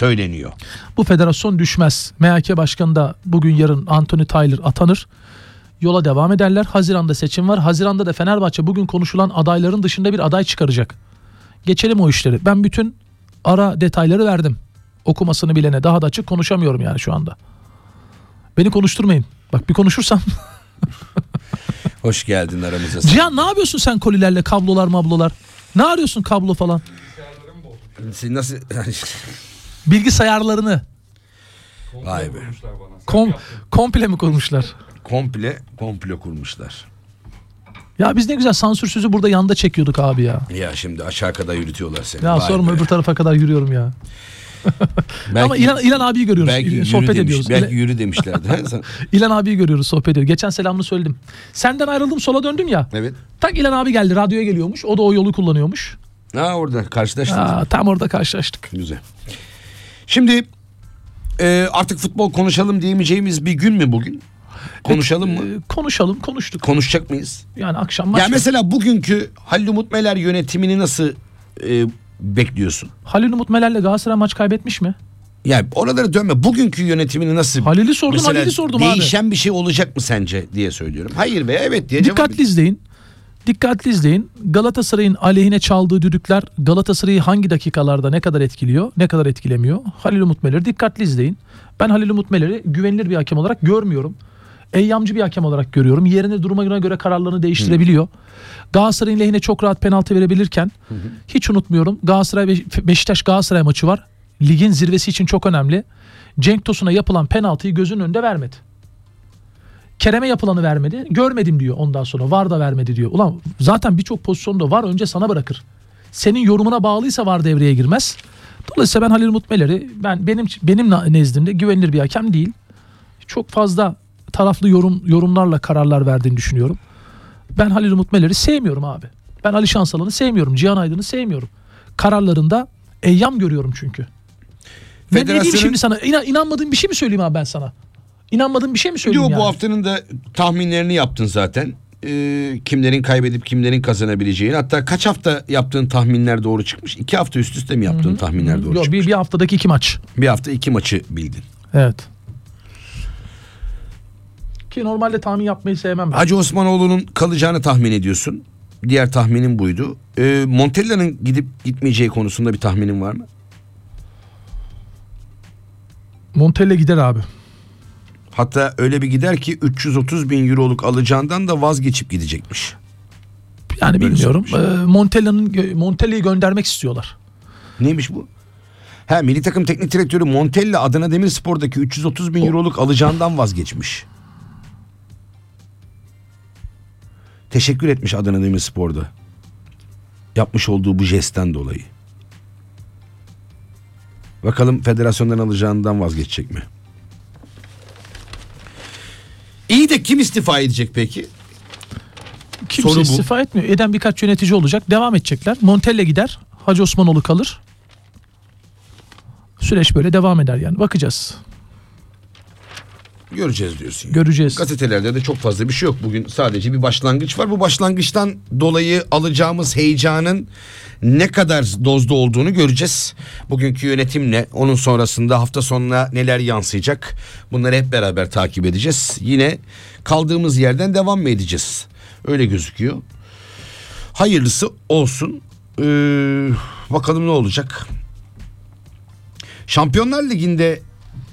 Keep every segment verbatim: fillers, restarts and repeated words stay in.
söyleniyor. Bu federasyon düşmez. M H K Başkanı da bugün yarın Anthony Taylor atanır. Yola devam ederler. Haziran'da seçim var. Haziran'da da Fenerbahçe bugün konuşulan adayların dışında bir aday çıkaracak. Geçelim o işleri. Ben bütün ara detayları verdim. Okumasını bilene. Daha da açık konuşamıyorum yani şu anda. Beni konuşturmayın. Bak bir konuşursam. Hoş geldin aramıza. Cihan ne yapıyorsun sen kolilerle, kablolar mablolar? Ne arıyorsun kablo falan? Siz nasıl? Bilgisayarlarını. Vay be. Kom, komple mi kurmuşlar? Komple, komple kurmuşlar. Ya biz ne güzel sansürsüzü burada yanda çekiyorduk abi ya. Ya şimdi aşağı kadar yürütüyorlar seni. Ya Vay sorma be. öbür tarafa kadar yürüyorum ya. Belki, Ama İlhan, İlhan abiyi görüyoruz. belki Sohbet yürü demiş, ediyoruz. belki yürü demişlerdi. İlhan abiyi görüyoruz, sohbet ediyoruz. Geçen selamını söyledim. Senden ayrıldım, sola döndüm ya. Evet. Tak İlhan abi geldi, radyoya geliyormuş. O da o yolu kullanıyormuş. Ha orada karşılaştık. Aa, tam orada karşılaştık. Güzel. Şimdi e, artık futbol konuşalım diyemeyeceğimiz bir gün mü bugün? Konuşalım e, mı? Konuşalım, konuştuk. Konuşacak mıyız? Yani akşam maç. Ya mesela bugünkü Halil Umut Meler yönetimini nasıl e, bekliyorsun? Halil Umut Meler'le Galatasaray maç kaybetmiş mi? Yani oralara dönme. Bugünkü yönetimini nasıl? Halil'i sordum, Mesela Halil'i sordum abi. değişen bir şey olacak mı sence diye söylüyorum. Hayır veya evet diye cevap. Dikkatli izleyin. Dikkatli izleyin. Galatasaray'ın aleyhine çaldığı düdükler Galatasaray'ı hangi dakikalarda ne kadar etkiliyor, ne kadar etkilemiyor? Halil Umut Meler'i dikkatli izleyin. Ben Halil Umut Meler'i güvenilir bir hakem olarak görmüyorum. Eyyamcı bir hakem olarak görüyorum. Yerine durumuna göre kararlarını değiştirebiliyor. Hı. Galatasaray'ın lehine çok rahat penaltı verebilirken hı hı. hiç unutmuyorum. Galatasaray Beşiktaş Galatasaray maçı var. Ligin zirvesi için çok önemli. Cenk Tosun'a yapılan penaltıyı gözünün önünde vermedi. Kerem'e yapılanı vermedi. Görmedim diyor ondan sonra. V A R da vermedi diyor. Ulan zaten birçok pozisyonda V A R önce sana bırakır. Senin yorumuna bağlıysa V A R devreye girmez. Dolayısıyla ben Halil Umut Meler'i ben benim benim nezdimde güvenilir bir hakem değil. Çok fazla taraflı yorum yorumlarla kararlar verdiğini düşünüyorum. Ben Halil Umut Meler'i sevmiyorum abi. Ben Ali Şansalan'ı sevmiyorum. Cihan Aydın'ı sevmiyorum. Kararlarında eyyam görüyorum çünkü. Ben ne diyeyim şimdi sana? İnan, inanmadığım bir şey mi söyleyeyim abi ben sana? İnanmadığım bir şey mi söyleyeyim Yo, yani? Bu haftanın da tahminlerini yaptın zaten. Ee, kimlerin kaybedip kimlerin kazanabileceğini. Hatta kaç hafta yaptığın tahminler doğru çıkmış? İki hafta üst üste mi yaptığın Hı-hı. tahminler Hı-hı. doğru Yo, çıkmış? Bir, bir haftadaki iki maç. Bir hafta iki maçı bildin. Evet. Ki normalde tahmin yapmayı sevmem ben. Hacı Osmanoğlu'nun kalacağını tahmin ediyorsun. Diğer tahminim buydu. Ee, Montella'nın gidip gitmeyeceği konusunda bir tahminin var mı? Montella gider abi. Hatta öyle bir gider ki üç yüz otuz bin euroluk alacağından da vazgeçip gidecekmiş. Yani Böyle bilmiyorum. Ee, Montella'nın Montella'yı göndermek istiyorlar. Neymiş bu? Ha, milli takım teknik direktörü Montella Adana Demirspor'daki üç yüz otuz bin euroluk alacağından vazgeçmiş. Teşekkür etmiş Adana Demirspor'da. Yapmış olduğu bu jestten dolayı. Bakalım federasyondan alacağından vazgeçecek mi? İyi de kim istifa edecek peki? Kimse Soru bu. istifa etmiyor. Eden birkaç yönetici olacak. Devam edecekler. Montella gider. Hacı Osmanoğlu kalır. Süreç böyle devam eder yani. Bakacağız. Göreceğiz diyorsun. Yani. Göreceğiz. Gazetelerde de çok fazla bir şey yok. Bugün sadece bir başlangıç var. Bu başlangıçtan dolayı alacağımız heyecanın ne kadar dozda olduğunu göreceğiz. Bugünkü yönetimle, onun sonrasında hafta sonuna neler yansıyacak? Bunları hep beraber takip edeceğiz. Yine kaldığımız yerden devam mı edeceğiz? Öyle gözüküyor. Hayırlısı olsun. Ee, bakalım ne olacak? Şampiyonlar Ligi'nde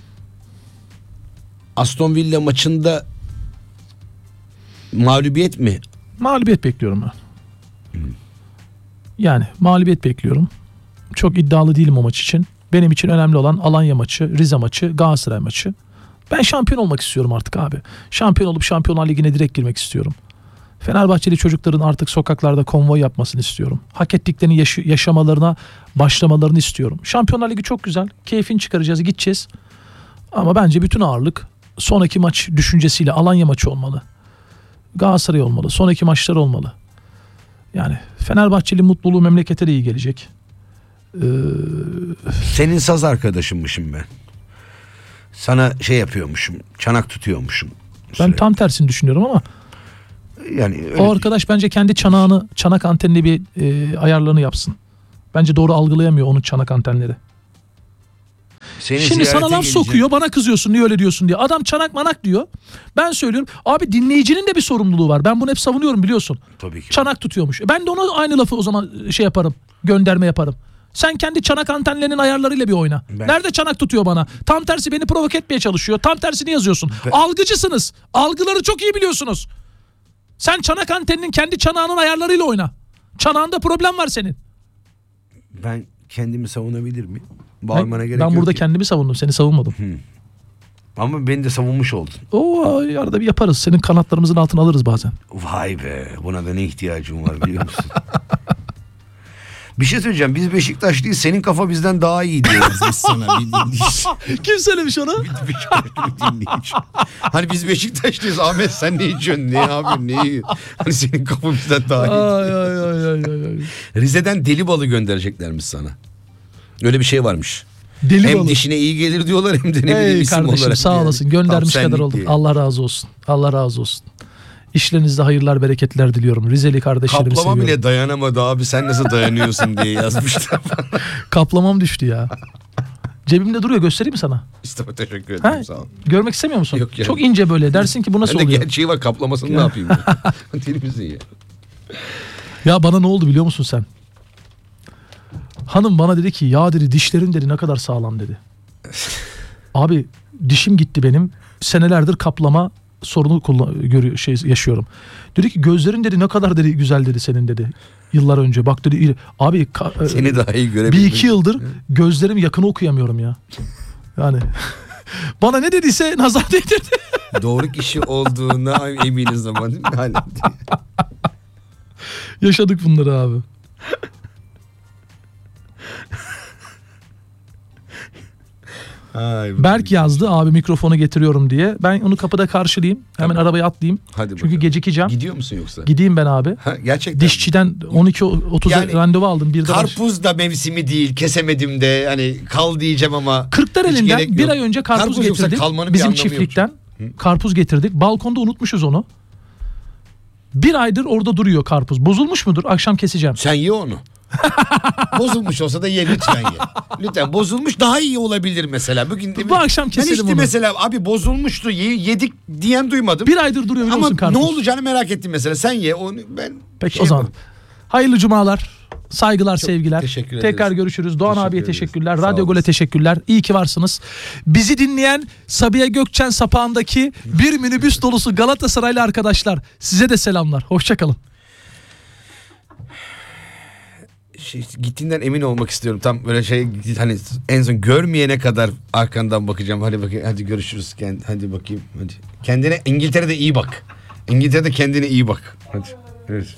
Aston Villa maçında mağlubiyet mi? Mağlubiyet bekliyorum ben. Hmm. Yani mağlubiyet bekliyorum. Çok iddialı değilim o maç için. Benim için önemli olan Alanya maçı, Rize maçı, Galatasaray maçı. Ben şampiyon olmak istiyorum artık abi. Şampiyon olup Şampiyonlar Ligi'ne direkt girmek istiyorum. Fenerbahçeli çocukların artık sokaklarda konvoy yapmasını istiyorum. Hak ettiklerini yaş- yaşamalarına başlamalarını istiyorum. Şampiyonlar Ligi çok güzel. Keyfini çıkaracağız, gideceğiz. Ama bence bütün ağırlık sonraki maç düşüncesiyle Alanya maçı olmalı. Galatasaray olmalı. Sonraki maçlar olmalı. Yani Fenerbahçeli mutluluğu memlekete de iyi gelecek. Ee... Senin saz arkadaşımmışım ben. Sana şey yapıyormuşum. Çanak tutuyormuşum. Ben Sürekli. tam tersini düşünüyorum ama yani öyle o arkadaş bence kendi çanağını, çanak antenini bir e, ayarlarını yapsın. Bence doğru algılayamıyor onun çanak antenleri. Seni Şimdi sana ziyarete laf geleceğim. sokuyor, bana kızıyorsun, niye öyle diyorsun diye. Adam çanak manak diyor. Ben söylüyorum. Abi dinleyicinin de bir sorumluluğu var. Ben bunu hep savunuyorum biliyorsun. Tabii ki. Çanak tutuyormuş. E ben de ona aynı lafı o zaman şey yaparım. Gönderme yaparım. Sen kendi çanak antenlerinin ayarlarıyla bir oyna. Ben- Nerede çanak tutuyor bana? Tam tersi beni provoke etmeye çalışıyor. Tam tersini yazıyorsun. Ben- Algıcısınız. Algıları çok iyi biliyorsunuz. Sen çanak anteninin kendi çanağının ayarlarıyla oyna. Çanağında problem var senin. Ben kendimi savunabilir miyim? Ben, Bağırmana gerek ben yok burada ki. kendimi savundum. Seni savunmadım. Ama beni de savunmuş oldun. Oo, arada bir yaparız. Senin kanatlarımızın altına alırız bazen. Vay be, buna da ne ihtiyacım var biliyor musun? Bir şey söyleyeceğim. Biz Beşiktaşlıyız. Senin kafa bizden daha iyi diyoruz biz sana. Bir dinleyici. Kim söylemiş onu? Beşiktaşlı bir dinleyici. Hani biz Beşiktaşlıyız. Ahmet sen ne içiyorsun? Ne yapıyorsun? Ne yiyorsun? Hani senin kafa bizden daha iyi. Ay ay ay ay ay. ay. Rize'den deli balı göndereceklermiş sana. Öyle bir şey varmış. Deli hem balı. dişine iyi gelir diyorlar hem de ne bileyim Ey isim kardeşim olarak. sağ yani. olasın. Göndermiş Tam kadar senlik olduk. diye. Allah razı olsun. Allah razı olsun. İşlerinizde hayırlar, bereketler diliyorum. Rizeli kardeşlerimi Kaplama seviyorum. bile dayanamadı abi sen nasıl dayanıyorsun diye yazmışlar. Kaplamam düştü ya. Cebimde duruyor, göstereyim mi sana? İşte teşekkür ederim Ha? sağ ol. Görmek istemiyor musun? Yok yani. Çok ince böyle. Dersin ki bu nasıl Ben de oluyor? gerçeği var kaplamasını ne yapayım? Deli misin ya? Ya bana ne oldu biliyor musun sen? Hanım bana dedi ki ya dedi dişlerin dedi ne kadar sağlam dedi. Abi dişim gitti benim. Senelerdir kaplama sorunu kullan- görüyor şey yaşıyorum. Dedi ki gözlerin dedi ne kadar dedi güzel dedi senin dedi. Yıllar önce bak dedi iyi. Abi ka- Seni daha iyi bir görebildim. iki yıldır gözlerim yakını okuyamıyorum ya. Yani bana ne dediyse nazar değdirdi. Doğru kişi olduğuna eminiz ama değil mi? Hani- Yaşadık bunları abi. Ay, Berk yazdı abi mikrofonu getiriyorum diye. Ben onu kapıda karşılayayım. Hemen Tamam. arabaya atlayayım. Hadi Çünkü bakalım. gecikeceğim. Gidiyor musun yoksa? Gideyim ben abi. Ha, gerçekten. Dişçiden on iki otuza Yani randevu aldım. Bir de baş... Karpuz da mevsimi değil. Kesemedim de hani kal diyeceğim ama. Kırklar hiç elinden gerek bir yok. ay önce karpuz, Karpuz yoksa getirdik. kalmanın bir Bizim anlamı yok. çiftlikten Hı? karpuz getirdik. Balkonda unutmuşuz onu. Bir aydır orada duruyor karpuz. Bozulmuş mudur? Akşam keseceğim. Sen ye onu. Bozulmuş olsa da ye lütfen ye. Lütfen bozulmuş daha iyi olabilir mesela. Bugün Bu akşam ben keselim işte onu. mesela abi bozulmuştu ye- yedik diyen duymadım. Bir aydır duruyor biliyor Ama musun karpuz? ne olacağını merak ettim mesela. Sen ye onu ben Peki şey o zaman. yaparım. Hayırlı cumalar. Saygılar, Çok sevgiler. teşekkür ederiz. Tekrar görüşürüz. Doğan Teşekkür abiye ederiz. teşekkürler. Sağ Radyo Gol'e olasın. teşekkürler. İyi ki varsınız. Bizi dinleyen Sabiha Gökçen sapağındaki bir minibüs dolusu Galatasaraylı arkadaşlar. Size de selamlar. Hoşçakalın. Şey, gittiğinden emin olmak istiyorum. Tam böyle şey hani en son görmeyene kadar arkandan bakacağım. Hadi bakayım hadi görüşürüz. Kend- Hadi bakayım hadi. Kendine İngiltere'de iyi bak. İngiltere'de kendine iyi bak. Hadi. Evet.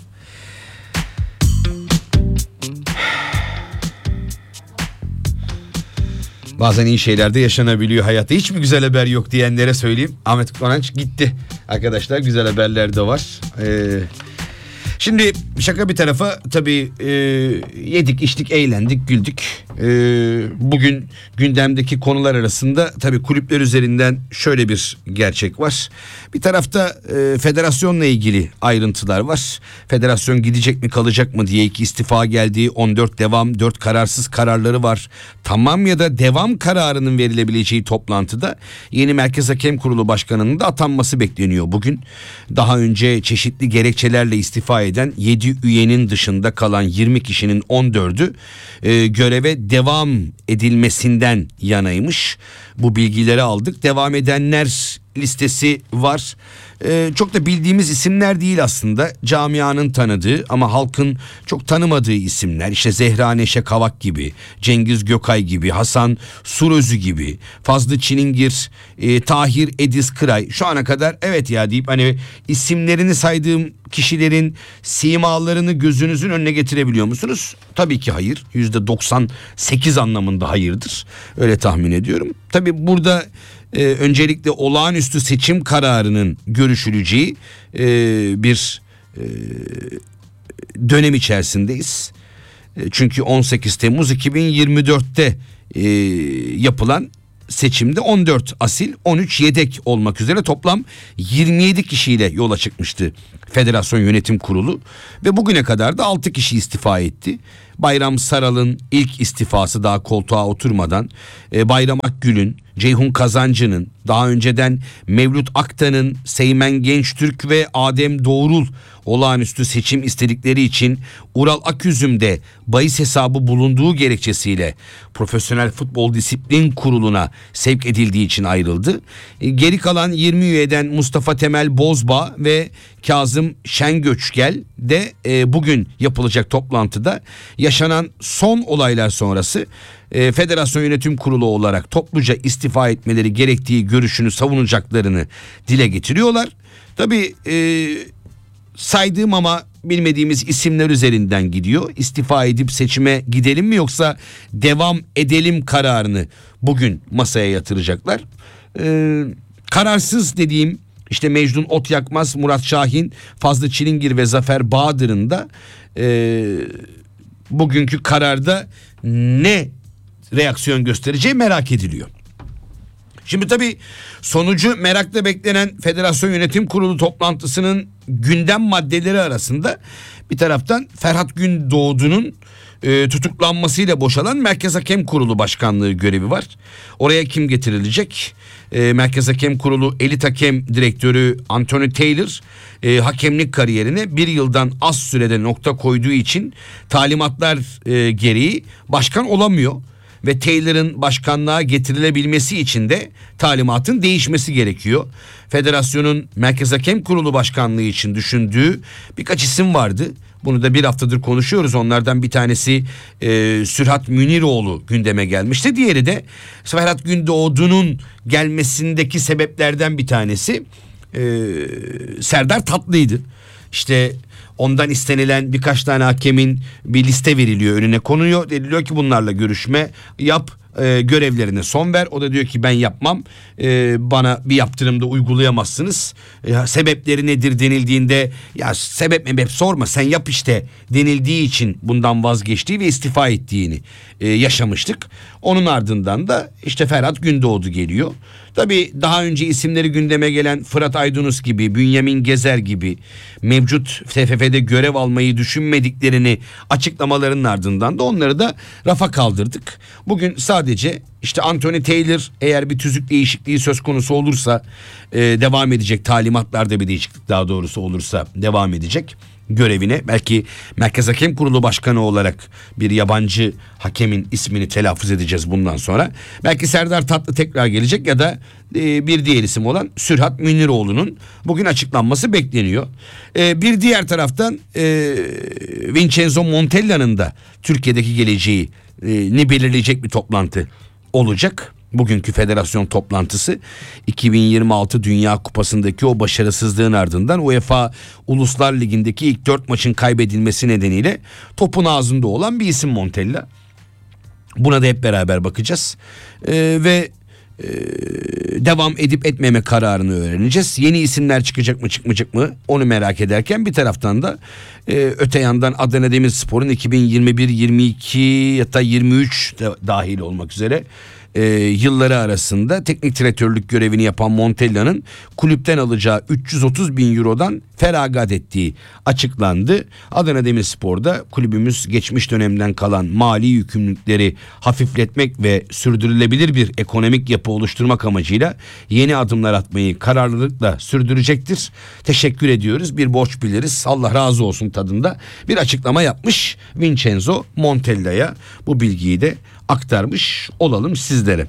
Bazen iyi şeyler de yaşanabiliyor hayatta. Hiç mi güzel haber yok diyenlere söyleyeyim. Ahmet Konanç gitti. Arkadaşlar güzel haberler de var. Ee, Şimdi şaka bir tarafa tabii e, yedik, içtik, eğlendik, güldük. E, bugün gündemdeki konular arasında tabii kulüpler üzerinden şöyle bir gerçek var. Bir tarafta e, federasyonla ilgili ayrıntılar var. Federasyon gidecek mi kalacak mı diye iki istifa geldi. on dört devam, dört kararsız kararları var. Tamam ya da devam kararının verilebileceği toplantıda yeni Merkez Hakem Kurulu Başkanı'nın da atanması bekleniyor bugün. Daha önce çeşitli gerekçelerle istifa eden yedi üyenin dışında kalan yirmi kişinin on dördü e, göreve devam edilmesinden yanaymış. Bu bilgileri aldık. Devam edenler listesi var. Ee, çok da bildiğimiz isimler değil aslında. Camianın tanıdığı ama halkın çok tanımadığı isimler. İşte Zehra Neşe Kavak gibi, Cengiz Gökay gibi, Hasan Surözü gibi, Fazlı Çilingir, e, Tahir Ediz Kıray. Şu ana kadar evet ya deyip hani isimlerini saydığım kişilerin simalarını gözünüzün önüne getirebiliyor musunuz? Tabii ki hayır. yüzde doksan sekiz anlamında hayırdır. Öyle tahmin ediyorum. Tabii burada Ee, öncelikle olağanüstü seçim kararının görüşüleceği e, bir e, dönem içerisindeyiz. E, çünkü on sekiz Temmuz iki bin yirmi dörtte e, yapılan seçimde on dört asil on üç yedek olmak üzere toplam yirmi yedi kişiyle yola çıkmıştı Federasyon Yönetim Kurulu ve bugüne kadar da altı kişi istifa etti. Bayram Saral'ın ilk istifası daha koltuğa oturmadan, e, Bayram Akgül'ün, Ceyhun Kazancı'nın, daha önceden Mevlüt Aktan'ın, Seymen Gençtürk ve Adem Doğrul olağanüstü seçim istedikleri için Ural Aküzüm'de bahis hesabı bulunduğu gerekçesiyle Profesyonel Futbol Disiplin Kurulu'na sevk edildiği için ayrıldı. E, geri kalan yirmi üyeden Mustafa Temel Bozbağ ve Kazım Şengöçgel de e, bugün yapılacak toplantıda yaşanan son olaylar sonrası e, Federasyon Yönetim Kurulu olarak topluca istifa etmeleri gerektiği görüşünü savunacaklarını dile getiriyorlar. Tabii e, saydığım ama bilmediğimiz isimler üzerinden gidiyor. İstifa edip seçime gidelim mi yoksa devam edelim kararını bugün masaya yatıracaklar. Ee, kararsız dediğim işte Mecnun Otyakmaz, Murat Şahin, Fazlı Çilingir ve Zafer Bahadır'ın da e, bugünkü kararda ne reaksiyon göstereceği merak ediliyor. Şimdi tabii sonucu merakla beklenen Federasyon Yönetim Kurulu toplantısının gündem maddeleri arasında bir taraftan Ferhat Gündoğdu'nun e, tutuklanmasıyla boşalan Merkez Hakem Kurulu Başkanlığı görevi var. Oraya kim getirilecek? E, Merkez Hakem Kurulu Elit Hakem Direktörü Anthony Taylor e, hakemlik kariyerine bir yıldan az sürede nokta koyduğu için talimatlar e, gereği başkan olamıyor. Ve Taylor'ın başkanlığa getirilebilmesi için de talimatın değişmesi gerekiyor. Federasyonun Merkez Hakem Kurulu Başkanlığı için düşündüğü birkaç isim vardı. Bunu da bir haftadır konuşuyoruz. Onlardan bir tanesi e, Sürhat Müniroğlu gündeme gelmişti. Diğeri de Ferhat Gündoğdu'nun gelmesindeki sebeplerden bir tanesi e, Serdar Tatlı'ydı. İşte ondan istenilen birkaç tane hakemin bir liste veriliyor, önüne konuyor. Deniliyor ki bunlarla görüşme yap, e, görevlerine son ver. O da diyor ki ben yapmam, e, bana bir yaptırımda uygulayamazsınız. E, sebepleri nedir denildiğinde ya sebep mi hep sorma sen yap işte denildiği için bundan vazgeçtiği ve istifa ettiğini e, yaşamıştık. Onun ardından da işte Ferhat Gündoğdu geliyor. Tabii daha önce isimleri gündeme gelen Fırat Aydınus gibi, Bünyamin Gezer gibi mevcut T F F'de görev almayı düşünmediklerini açıklamalarının ardından da onları da rafa kaldırdık. Bugün sadece işte Anthony Taylor eğer bir tüzük değişikliği söz konusu olursa e, devam edecek, talimatlarda bir değişiklik daha doğrusu olursa devam edecek görevine. Belki Merkez Hakem Kurulu Başkanı olarak bir yabancı hakemin ismini telaffuz edeceğiz bundan sonra. Belki Serdar Tatlı tekrar gelecek ya da e, bir diğer isim olan Sürhat Müniroğlu'nun bugün açıklanması bekleniyor. E, bir diğer taraftan e, Vincenzo Montella'nın da Türkiye'deki geleceği e, ne belirleyecek bir toplantı olacak. Bugünkü federasyon toplantısı iki bin yirmi altı Dünya Kupası'ndaki o başarısızlığın ardından UEFA Uluslar Ligi'ndeki ilk dört maçın kaybedilmesi nedeniyle topun ağzında olan bir isim Montella. Buna da hep beraber bakacağız ee, ve e, devam edip etmeme kararını öğreneceğiz. Yeni isimler çıkacak mı çıkmayacak mı onu merak ederken bir taraftan da e, öte yandan Adana Demirspor'un iki bin yirmi bir yirmi iki hatta yirmi üç de dahil olmak üzere E, yılları arasında teknik direktörlük görevini yapan Montella'nın kulüpten alacağı üç yüz otuz bin eurodan feragat ettiği açıklandı. Adana Demirspor'da kulübümüz geçmiş dönemden kalan mali yükümlülükleri hafifletmek ve sürdürülebilir bir ekonomik yapı oluşturmak amacıyla yeni adımlar atmayı kararlılıkla sürdürecektir. Teşekkür ediyoruz, bir borç biliriz, Allah razı olsun tadında bir açıklama yapmış Vincenzo Montella'ya. Bu bilgiyi de aktarmış olalım sizlere.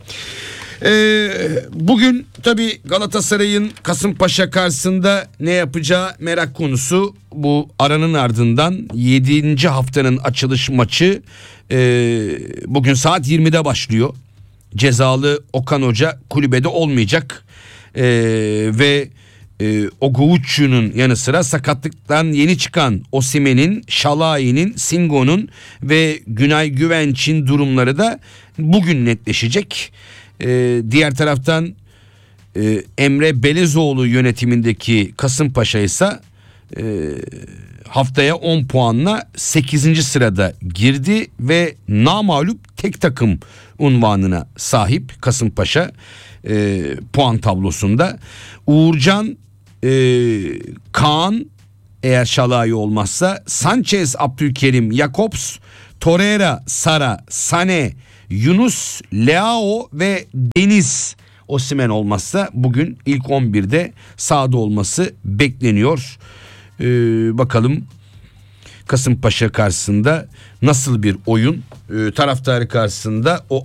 Ee, bugün tabii Galatasaray'ın Kasımpaşa karşısında ne yapacağı merak konusu. Bu aranın ardından yedinci haftanın açılış maçı e, bugün saat yirmide başlıyor. Cezalı Okan Hoca kulübede olmayacak e, ve e, Oguvuçu'nun yanı sıra sakatlıktan yeni çıkan Osimhen'in, Şalai'nin, Singo'nun ve Günay Güvenç'in durumları da bugün netleşecek. Ee, diğer taraftan e, Emre Belezoğlu yönetimindeki Kasımpaşa ise e, haftaya on puanla sekizinci sırada girdi ve namağlup tek takım unvanına sahip Kasımpaşa e, puan tablosunda. Uğurcan, e, Kaan eğer Şalai olmazsa, Sanchez, Abdülkerim, Jakobs, Torreira, Sara, Sané, Yunus, Leao ve Deniz Osimhen olmazsa bugün ilk on birde sahada olması bekleniyor. Ee, bakalım Kasımpaşa karşısında nasıl bir oyun, ee, taraftarı karşısında o